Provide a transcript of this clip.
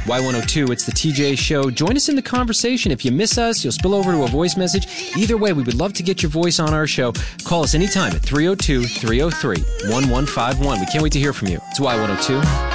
Y102, it's the TJ Show. Join us in the conversation. If you miss us, you'll spill over to a voice message. Either way, we would love to get your voice on our show. Call us anytime at 302-303-1151. We can't wait to hear from you. It's Y102.